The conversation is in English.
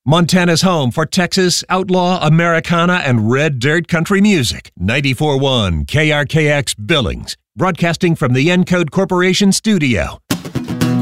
Montana's home for Texas, outlaw, Americana, and red dirt country music. 94.1 KRKX Billings, broadcasting from the Encode Corporation studio.